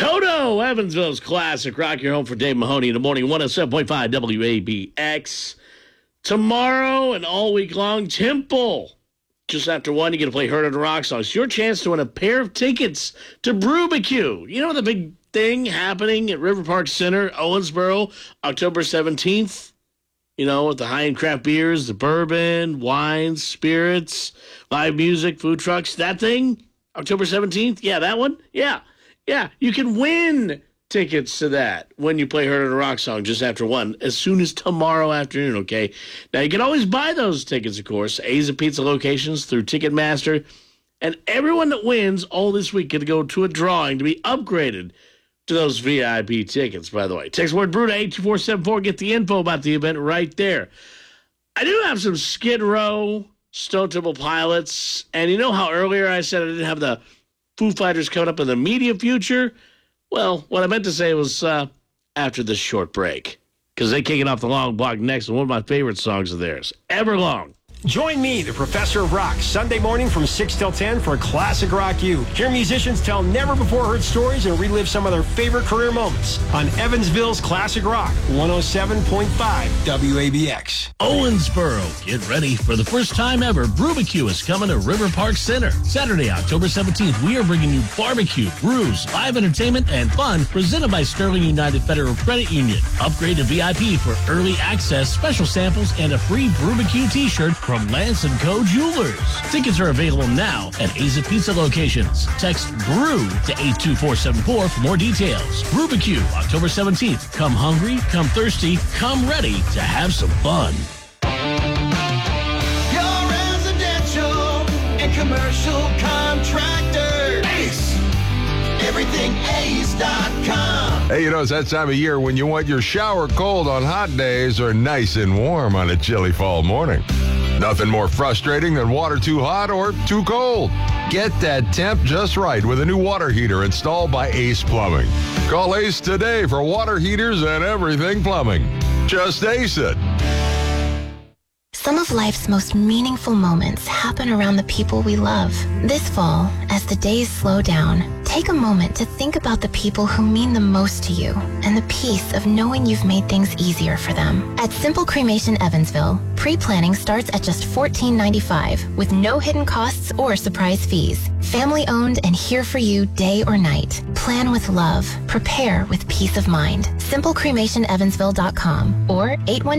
Toto, Evansville's classic rock. Your home for Dave Mahoney in the morning, 107.5 WABX. Tomorrow and all week long, Temple. Just after 1, you get to play Heard of the Rock songs. Your chance to win a pair of tickets to Brewbarbecue. You know the big thing happening at River Park Center, Owensboro, October 17th? You know, with the high-end craft beers, the bourbon, wines, spirits, live music, food trucks. That thing? October 17th? Yeah, that one? Yeah, you can win tickets to that when you play Heard of the Rock song just after 1, as soon as tomorrow afternoon, okay? Now, you can always buy those tickets, of course, A's and Pizza locations through Ticketmaster. And everyone that wins all this week can go to a drawing to be upgraded to those VIP tickets, by the way. Text word BREW to 82474. Get the info about the event right there. I do have some Skid Row, Stone Temple Pilots, and you know how earlier I said I didn't have the Foo Fighters coming up in the immediate future? Well, what I meant to say was after this short break, because they're kicking off the long block next with one of my favorite songs of theirs, Everlong. Join me, the Professor of Rock, Sunday morning from 6 till 10 for Classic Rock U. Hear musicians tell never-before-heard stories and relive some of their favorite career moments on Evansville's Classic Rock, 107.5 WABX. Owensboro, get ready for the first time ever. Brewbarbecue is coming to River Park Center. Saturday, October 17th, we are bringing you barbecue, brews, live entertainment, and fun presented by Sterling United Federal Credit Union. Upgrade to VIP for early access, special samples, and a free Brewbarbecue t-shirt from Lance & Co. Jewelers. Tickets are available now at A's and Pizza locations. Text BREW to 82474 for more details. Brewbarbecue, October 17th. Come hungry, come thirsty, come ready to have some fun. Your residential and commercial contractor. Ace. EverythingAce.com. Hey, you know, it's that time of year when you want your shower cold on hot days or nice and warm on a chilly fall morning. Nothing more frustrating than water too hot or too cold. Get that temp just right with a new water heater installed by Ace Plumbing. Call Ace today for water heaters and everything plumbing. Just Ace it. Some of life's most meaningful moments happen around the people we love. This fall, as the days slow down, take a moment to think about the people who mean the most to you and the peace of knowing you've made things easier for them. At Simple Cremation Evansville, pre-planning starts at just $14.95 with no hidden costs or surprise fees. Family owned and here for you day or night. Plan with love. Prepare with peace of mind. SimpleCremationEvansville.com or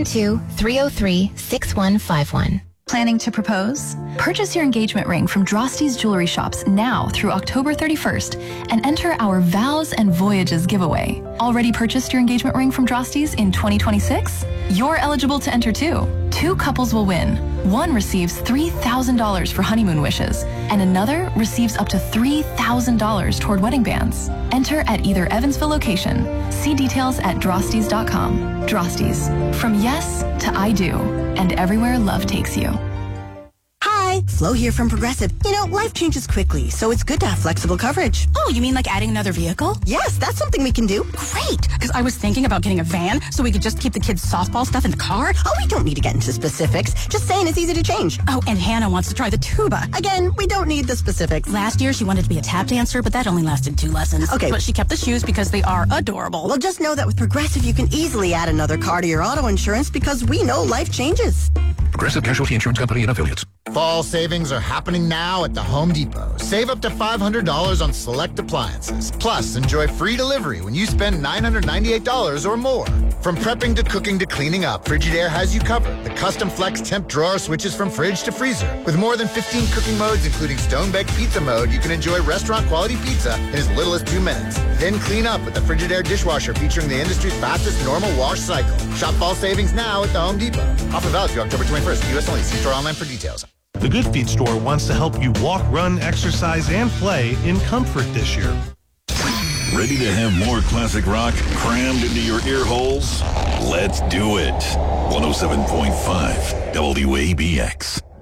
812-303-6151. Planning to propose? Purchase your engagement ring from Drosty's Jewelry Shops now through October 31st and enter our Vows and Voyages giveaway. Already purchased your engagement ring from Drosty's in 2026? You're eligible to enter too. 2 couples will win. One receives $3,000 for honeymoon wishes, and another receives up to $3,000 toward wedding bands. Enter at either Evansville location. See details at Drostys.com. Drosty's. From yes to I do, and everywhere love takes you. Hi, Flo here from Progressive. You know, life changes quickly, so it's good to have flexible coverage. Oh, you mean like adding another vehicle? Yes, that's something we can do. Great, because I was thinking about getting a van so we could just keep the kids' softball stuff in the car. Oh, we don't need to get into specifics. Just saying it's easy to change. Oh, and Hannah wants to try the tuba. Again, we don't need the specifics. Last year, she wanted to be a tap dancer, but that only lasted 2 lessons. Okay. But she kept the shoes because they are adorable. Well, just know that with Progressive, you can easily add another car to your auto insurance because we know life changes. Progressive Casualty Insurance Company and Affiliates. Fall savings are happening now at the Home Depot. Save up to $500 on select appliances. Plus, enjoy free delivery when you spend $998 or more. From prepping to cooking to cleaning up, Frigidaire has you covered. The custom flex temp drawer switches from fridge to freezer. With more than 15 cooking modes, including stone-baked pizza mode, you can enjoy restaurant-quality pizza in as little as 2 minutes. Then clean up with the Frigidaire dishwasher featuring the industry's fastest normal wash cycle. Shop fall savings now at the Home Depot. Offer valid through October 21st. U.S. only. See store online for details. The Good Feet store wants to help you walk, run, exercise, and play in comfort this year. Ready to have more classic rock crammed into your ear holes? Let's do it. 107.5 WABX.